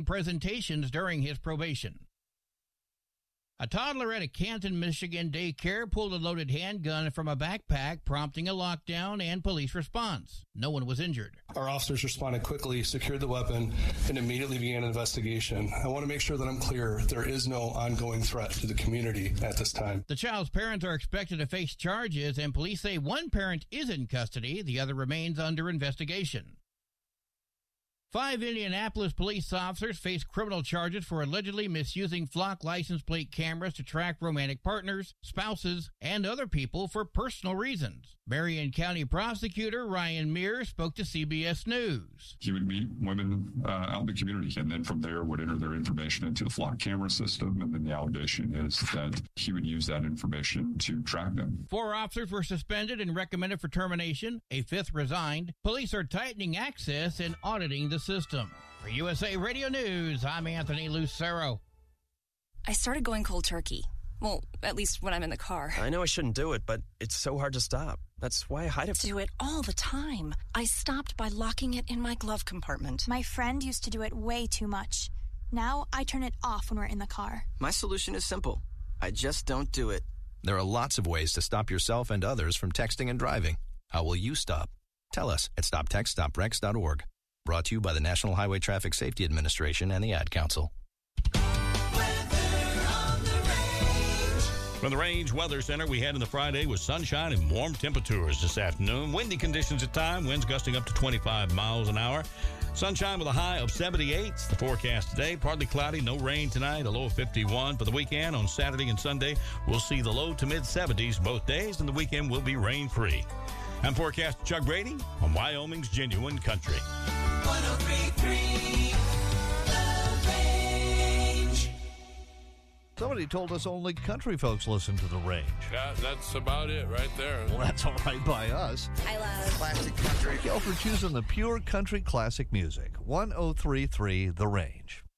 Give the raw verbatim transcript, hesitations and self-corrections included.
presentations during his probation. A toddler at a Canton, Michigan daycare pulled a loaded handgun from a backpack, prompting a lockdown and police response. No one was injured. Our officers responded quickly, secured the weapon, and immediately began an investigation. I want to make sure that I'm clear. There is no ongoing threat to the community at this time. The child's parents are expected to face charges, and police say one parent is in custody. The other remains under investigation. Five Indianapolis police officers face criminal charges for allegedly misusing flock license plate cameras to track romantic partners, spouses, and other people for personal reasons. Marion County Prosecutor Ryan Mears spoke to C B S News. He would meet women uh, out in the community, and then from there would enter their information into the flock camera system, and then the allegation is that he would use that information to track them. Four officers were suspended and recommended for termination. A fifth resigned. Police are tightening access and auditing the system. For U S A Radio News, I'm Anthony Lucero. I started going cold turkey. Well, at least when I'm in the car. I know I shouldn't do it, but it's so hard to stop. That's why I hide it. Do it all the time. I stopped by locking it in my glove compartment. My friend used to do it way too much. Now I turn it off when we're in the car. My solution is simple. I just don't do it. There are lots of ways to stop yourself and others from texting and driving. How will you stop? Tell us at stop text stop wrecks dot org. Brought to you by the National Highway Traffic Safety Administration and the Ad Council. From the Range Weather Center, we had in the Friday with sunshine and warm temperatures this afternoon. Windy conditions at time, winds gusting up to twenty-five miles an hour. Sunshine with a high of seventy-eight. The forecast today, partly cloudy, no rain tonight, a low of fifty-one. For the weekend, on Saturday and Sunday, we'll see the low to mid-seventies both days, and the weekend will be rain-free. I'm forecaster Chuck Brady on Wyoming's Genuine Country. one oh three point three The Range. Somebody told us only country folks listen to The Range. Yeah, that's about it right there. Well, that's all right by us. I love classic country. Go for choosing the pure country classic music. one oh three point three The Range.